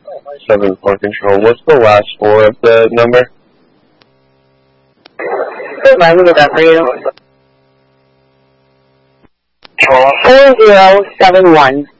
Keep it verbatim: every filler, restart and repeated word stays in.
seven four control. What's the last four of the number? I will get that for you. Four zero seven one.